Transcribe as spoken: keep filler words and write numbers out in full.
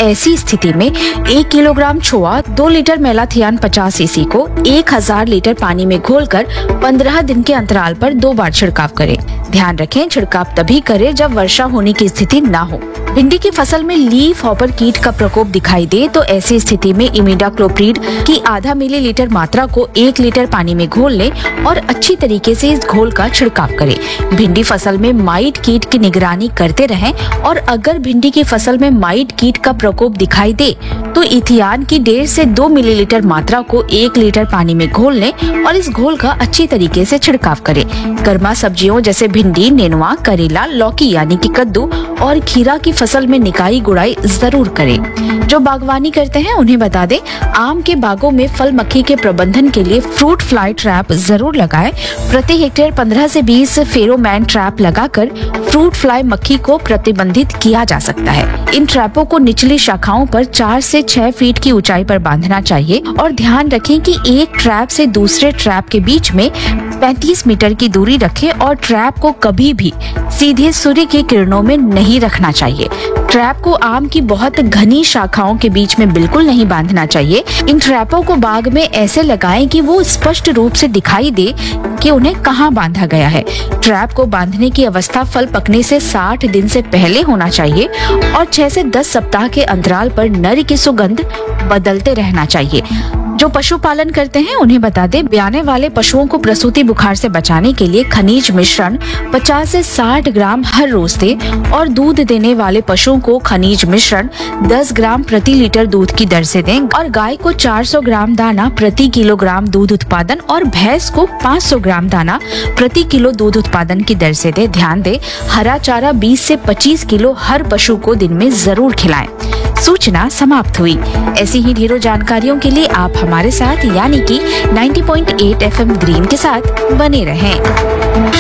ऐसी स्थिति में एक किलोग्राम छोआ दो लीटर मेलाथियान पचास सीसी को एक हजार लीटर पानी में घोलकर पंद्रह दिन के अंतराल पर दो बार छिड़काव करें। ध्यान रखें, छिड़काव तभी करें जब वर्षा होने की स्थिति न हो। भिंडी की फसल में लीफ हॉपर कीट का प्रकोप दिखाई दे तो ऐसी स्थिति में इमिडाक्लोप्रिड की आधा मिलीलीटर मात्रा को एक लीटर पानी में घोल लें और अच्छी तरीके से इस घोल का छिड़काव करें। भिंडी फसल में माइट कीट की निगरानी करते रहें और अगर भिंडी की फसल में माइट कीट का प्रकोप दिखाई दे तो इथियान की डेढ़ से दो मिलीलीटर मात्रा को एक लीटर पानी में घोल लें और इस घोल का अच्छी तरीके से छिड़काव करें। गर्मा सब्जियों जैसे भिंडी, नेनुआ, करेला, लौकी यानी कि कद्दू और खीरा की फसल में निकाई गुड़ाई जरूर करें। जो बागवानी करते हैं उन्हें बता दें, आम के बागों में फल मक्खी के प्रबंधन के लिए फ्रूट फ्लाई ट्रैप जरूर लगाएं। प्रति हेक्टेयर पंद्रह से बीस फेरोमोन ट्रैप लगाकर फ्रूट फ्लाई मक्खी को प्रतिबंधित किया जा सकता है। इन ट्रैपों को निचली शाखाओं पर चार से छह फीट की ऊंचाई पर बांधना चाहिए और ध्यान रखें कि एक ट्रैप से दूसरे ट्रैप के बीच में पैंतीस मीटर की दूरी रखें और ट्रैप को कभी भी सीधे सूर्य की किरणों में नहीं रखना चाहिए। ट्रैप को आम की बहुत घनी शाखाओं के बीच में बिल्कुल नहीं बांधना चाहिए। इन ट्रैपों को बाग में ऐसे लगाएं कि वो स्पष्ट रूप से दिखाई दे कि उन्हें कहाँ बांधा गया है। ट्रैप को बांधने की अवस्था फल पकने से साठ दिन से पहले होना चाहिए और छह से दस सप्ताह के अंतराल पर नर की सुगंध बदलते रहना चाहिए। जो पशुपालन करते हैं उन्हें बता दें, ब्याने वाले पशुओं को प्रसूति बुखार से बचाने के लिए खनिज मिश्रण पचास से साठ ग्राम हर रोज दें और दूध देने वाले पशुओं को खनिज मिश्रण दस ग्राम प्रति लीटर दूध की दर से दें और गाय को चार सौ ग्राम दाना प्रति किलोग्राम दूध उत्पादन और भैंस को पाँच सौ ग्राम दाना प्रति किलो दूध उत्पादन की दर से दें। ध्यान दें, हरा चारा बीस से पच्चीस किलो हर पशु को दिन में जरूर खिलाएं। सूचना समाप्त हुई। ऐसी ही ढेरों जानकारियों के लिए आप हमारे साथ यानी कि नब्बे पॉइंट आठ एफ एम ग्रीन के साथ बने रहें।